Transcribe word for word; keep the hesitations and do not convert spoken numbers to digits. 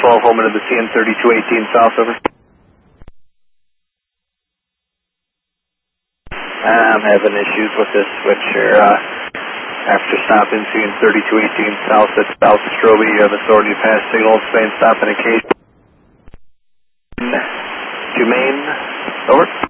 twelve, home into the C N thirty-two eighteen south, over. I'm having issues with this switch here. Uh, after stopping C N thirty-two eighteen south at South Strobe, you have authority to pass signal, Spain stop indication. To main, over.